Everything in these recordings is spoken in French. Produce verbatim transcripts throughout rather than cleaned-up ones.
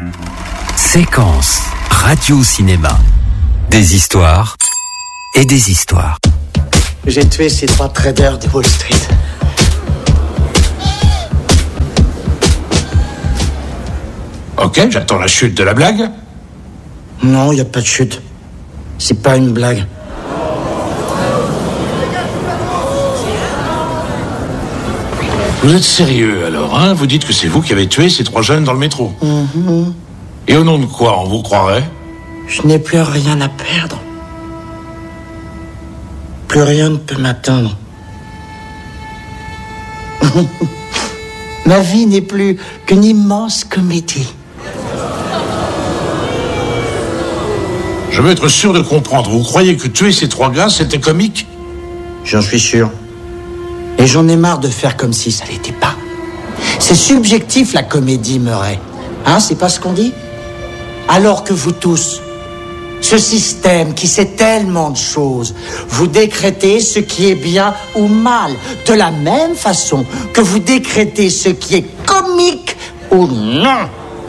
Séquence radio-cinéma. Des histoires et des histoires. J'ai tué ces trois traders de Wall Street. Ok, j'attends la chute de la blague. Non, il n'y a pas de chute. C'est pas une blague. Vous êtes sérieux alors, hein? Vous dites que c'est vous qui avez tué ces trois jeunes dans le métro. Mm-hmm. Et au nom de quoi on vous croirait? Je n'ai plus rien à perdre. Plus rien ne peut m'atteindre. Ma vie n'est plus qu'une immense comédie. Je veux être sûr de comprendre. Vous croyez que tuer ces trois gars, c'était comique? J'en suis sûr. Et j'en ai marre de faire comme si ça l'était pas. C'est subjectif, la comédie, Murray. Hein, c'est pas ce qu'on dit? Alors que vous tous, ce système qui sait tellement de choses, vous décrétez ce qui est bien ou mal, de la même façon que vous décrétez ce qui est comique ou non.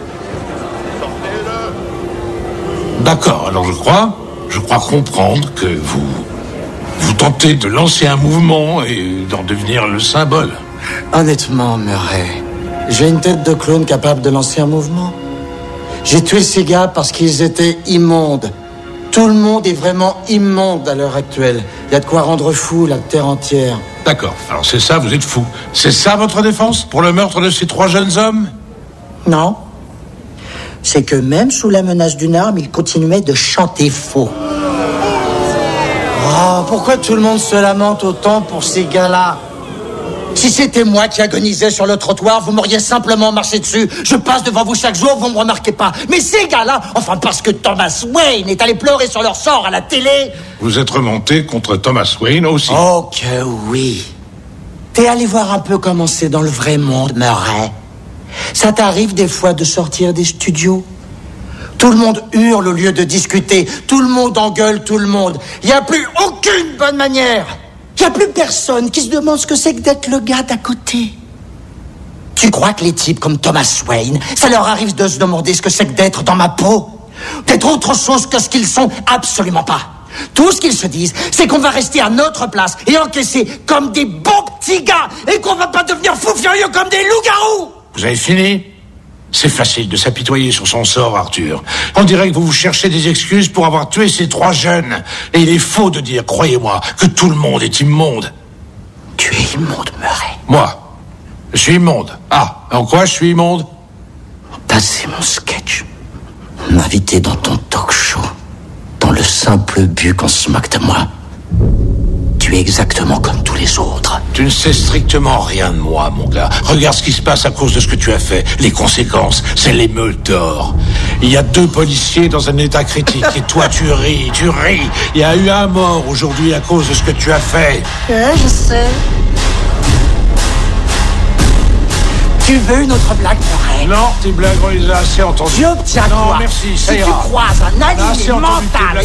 D'accord, alors je crois, je crois comprendre que vous, vous tentez de lancer un mouvement et d'en devenir le symbole. Honnêtement, Murray, j'ai une tête de clown capable de lancer un mouvement. J'ai tué ces gars parce qu'ils étaient immondes. Tout le monde est vraiment immonde à l'heure actuelle. Il y a de quoi rendre fou la terre entière. D'accord, alors c'est ça, vous êtes fou. C'est ça votre défense pour le meurtre de ces trois jeunes hommes? Non. C'est que même sous la menace d'une arme, ils continuaient de chanter faux. Oh, pourquoi tout le monde se lamente autant pour ces gars-là? Si c'était moi qui agonisais sur le trottoir, vous m'auriez simplement marché dessus. Je passe devant vous chaque jour, vous ne me remarquez pas. Mais ces gars-là, enfin parce que Thomas Wayne est allé pleurer sur leur sort à la télé... Vous êtes remonté contre Thomas Wayne aussi? Oh que oui. T'es allé voir un peu comment c'est dans le vrai monde, Murray. Ça t'arrive des fois de sortir des studios? Tout le monde hurle au lieu de discuter. Tout le monde engueule tout le monde. Il n'y a plus aucune bonne manière. Il n'y a plus personne qui se demande ce que c'est que d'être le gars d'à côté. Tu crois que les types comme Thomas Wayne, ça leur arrive de se demander ce que c'est que d'être dans ma peau? D'être autre chose que ce qu'ils sont? Absolument pas. Tout ce qu'ils se disent, c'est qu'on va rester à notre place et encaisser comme des bons petits gars et qu'on va pas devenir fous furieux comme des loups-garous. Vous avez fini? C'est facile de s'apitoyer sur son sort, Arthur. On dirait que vous vous cherchez des excuses pour avoir tué ces trois jeunes. Et il est faux de dire, croyez-moi, que tout le monde est immonde. Tu es immonde, Murray. Moi, je suis immonde. Ah, en quoi je suis immonde? Passer mon sketch. M'inviter dans ton talk show. Dans le simple but qu'on se moque de moi. Tu es exactement comme tous les autres. Tu ne sais strictement rien de moi, mon gars. Regarde ce qui se passe à cause de ce que tu as fait. Les conséquences, c'est l'émeute d'or. Il y a deux policiers dans un état critique. Et toi, tu ris, tu ris. Il y a eu un mort aujourd'hui à cause de ce que tu as fait. Ouais, je sais. Tu veux une autre blague, Murray? Non, tes blagues, on les a assez entendues. J'obtiens Non, toi. merci, ça si ira. tu croises un Assez allié entendu tes mental blagues.